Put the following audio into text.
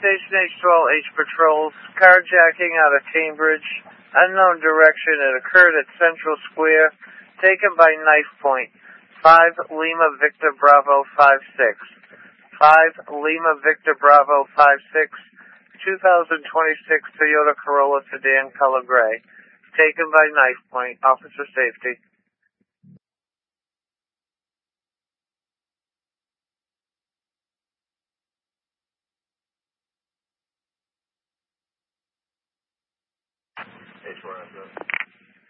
Station H12H patrols, carjacking out of Cambridge, unknown direction. It occurred at Central Square, taken by knife point. 5 Lima Victor Bravo 56. 5 Lima Victor Bravo 56, 2026 Toyota Corolla sedan, color gray. Taken by knife point. Officer safety. H4